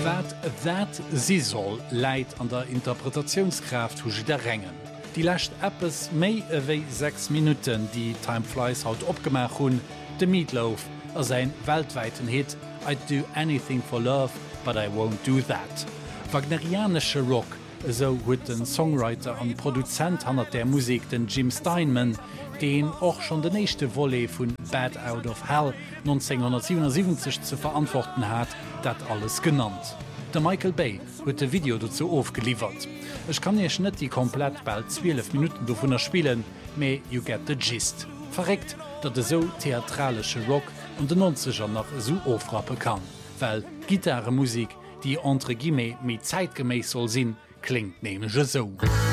Wat that sie soll leit an der Interpretationskraft hu der Rängen. Die lächt Appes méi ewéi 6 Minuten, die Timeflies haut opgemach hun, de Meatloaf as ein weltweiten Hit "I'd do anything for love, but I won't do that." Wagnerianische Rock, so huet den Songwriter an Produzent hanner der Musik den Jim Steinman, den och schon de nächste Volley vun Bad Out of Hell 1977 zu verantworten hat, dat alles genannt. Der Michael Bay huet de Video dazu aufgeliefert. Ich kann ech net die komplett bald 12 Minuten davon erspielen, me you get the gist. Verreckt, dat de so theatralische Rock und den 90er noch so aufrappen kann, weil Gitarremusik, die entre guillemets mit zeitgemäß soll sinn, klingt nämlich so.